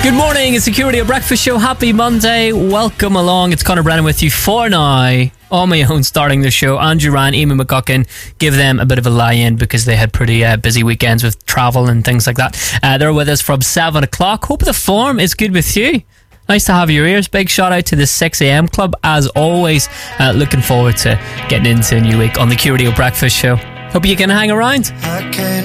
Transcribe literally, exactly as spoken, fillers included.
Good morning, it's the Security Breakfast Show. Happy Monday. Welcome along. It's Conor Brennan with you for now. On my own, starting the show. Andrew Ryan, Eamon McGuckin, give them a bit of a lie-in because they had pretty uh, busy weekends with travel and things like that. Uh, they're with us from seven o'clock. Hope the form is good with you. Nice to have your ears. Big shout out to the six a.m. club as always. Uh, looking forward to getting into a new week on the Curio Breakfast Show. Hope you can hang around.